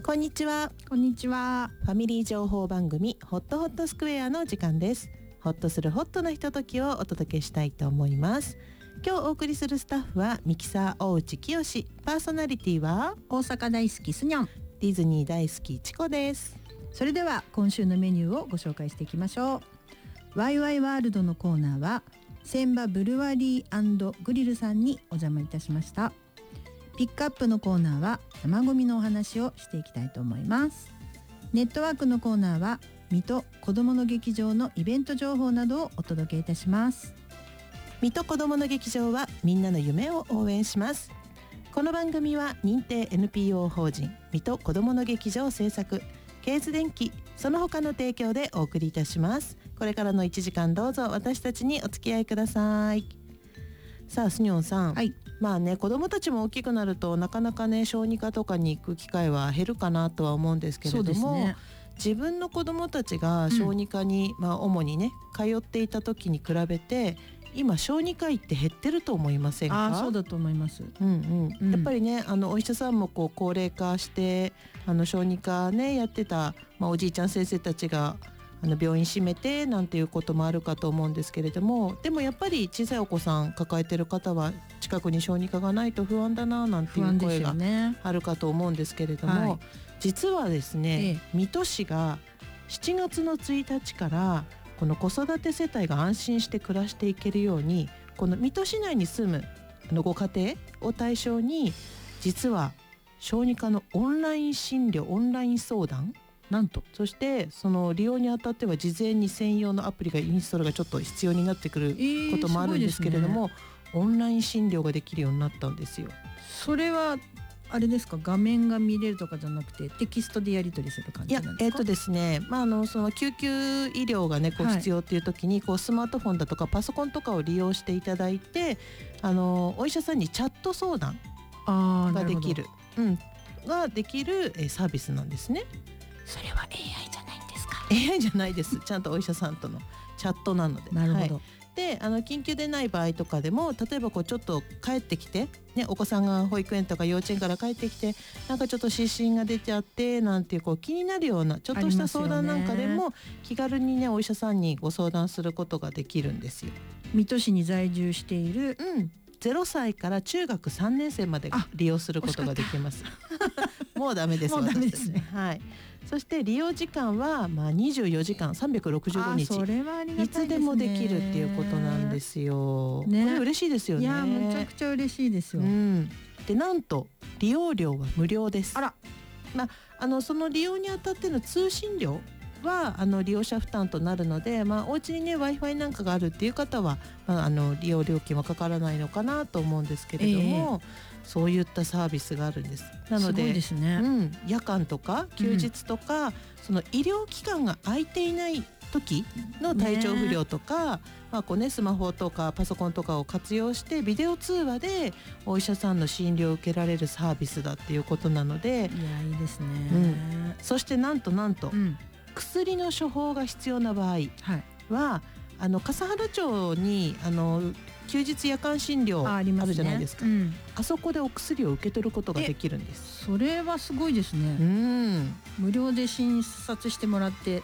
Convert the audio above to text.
こんにちは。 こんにちは。 ファミリー情報番組ホットホットスクエアの時間です。ホッとするホットなひとときをお届けしたいと思います。今日お送りするスタッフはミキサー大内清、パーソナリティは大阪大好きスニョン、 ディズニー大好きチコです。 それでは今週のメニューをご紹介していきましょう。ワイワイワールドのコーナーは千葉ブルワリー&グリルさんにお邪魔いたしました。ピックアップのコーナーは生ゴミのお話をしていきたいと思います。ネットワークのコーナーは水戸子どもの劇場のイベント情報などをお届けいたします。 水戸子どもの劇場はみんなの夢を応援します。この番組は認定 NPO 法人水戸子どもの劇場制作、ケーズ電機その他の提供でお送りいたします。これからの1時間どうぞ私たちにお付き合いください。さあスニョンさん、 はい、 まあね、子どもたちも大きくなるとなかなかね小児科とかに行く機会は減るかなとは思うんですけれども、 ね、 自分の子どもたちが小児科に、主にね通っていた時に比べて今小児科医って減ってると思いませんか？ そうだと思います。 やっぱりねお医者さんも高齢化して小児科ねやってた、おじいちゃん先生たちが病院閉めてなんていうこともあるかと思うんですけれども、でもやっぱり小さいお子さん抱えてる方は近くに小児科がないと不安だななんていう声があるかと思うんですけれども、実はですね、水戸市が7月の1日からこの子育て世帯が安心して暮らしていけるように、この水戸市内に住むご家庭を対象に実は小児科のオンライン診療、オンライン相談、なんとそしてその利用にあたっては事前に専用のアプリがインストールがちょっと必要になってくることもあるんですけれども、オンライン診療ができるようになったんですよ。 それはあれですか、画面が見れるとかじゃなくてテキストでやり取りする感じなんですか？ ですね、その救急医療がね必要っていう時にスマートフォンだとかパソコンとかを利用していただいてお医者さんにチャット相談ができる、ができるサービスなんですね。 それは AI じゃないんですか？ AI じゃないです。ちゃんとお医者さんとのチャットなので。 なるほど。 で緊急でない場合とかでも、例えばちょっと帰ってきて、お子さんが保育園とか幼稚園から帰ってきてなんかちょっと湿疹が出ちゃってなんていう気になるようなちょっとした相談なんかでも気軽にねお医者さんにご相談することができるんですよ。 水戸市に在住している、 0歳から中学3年生まで利用することができます。もうダメです。 もうダメですね。 はい。そして利用時間は24時間365日、 それはありがたいですね。 いつでもできるっていうことなんですよ。これ嬉しいですよね。 いやめちゃくちゃ嬉しいですよ。 でなんと利用料は無料です。 あら、 その利用にあたっての通信料は利用者負担となるので、お家にね Wi-Fi なんかがあるっていう方は、利用料金はかからないのかなと思うんですけれども、そういったサービスがあるんです。なので、 すごいですね。 夜間とか休日とか、その医療機関が空いていない時の体調不良とか、スマホとかパソコンとかを活用してビデオ通話でお医者さんの診療を受けられるサービスだっていうことなので、 いやいいですね。 そしてなんと、薬の処方が必要な場合は、笠原町に休日夜間診療あるじゃないですか。あそこでお薬を受け取ることができるんです。 それはすごいですね。無料で診察してもらって